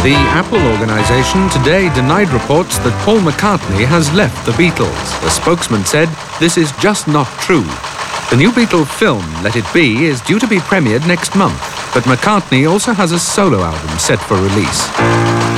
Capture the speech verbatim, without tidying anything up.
The Apple organisation today denied reports that Paul McCartney has left the Beatles. The spokesman said this is just not true. The new Beatle film, Let It Be, is due to be premiered next month, but McCartney also has a solo album set for release.